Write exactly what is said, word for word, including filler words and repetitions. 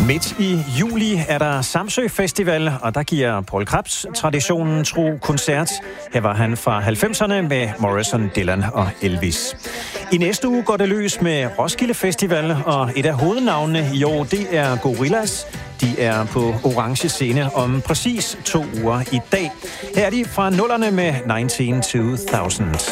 Midt i juli er der Samsø Festival, og der giver Poul Krebs traditionen tro koncert. Her var han fra halvfemserne med Morrison, Dylan og Elvis. I næste uge går det løs med Roskilde Festival, og et af hovednavnene i år, det er Gorillaz. De er på Orange Scene om præcis to uger i dag. Her er de fra nullerne med nitten to tusind.